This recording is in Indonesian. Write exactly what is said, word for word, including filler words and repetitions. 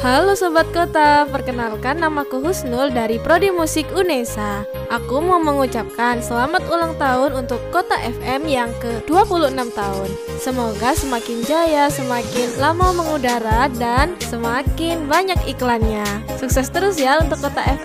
Halo Sobat Kota, perkenalkan namaku Husnul dari Prodi Musik UNESA. Aku mau mengucapkan selamat ulang tahun untuk Kota F M yang ke dua puluh enam tahun. Semoga semakin jaya, semakin lama mengudara, dan semakin banyak iklannya. Sukses terus ya untuk Kota F M.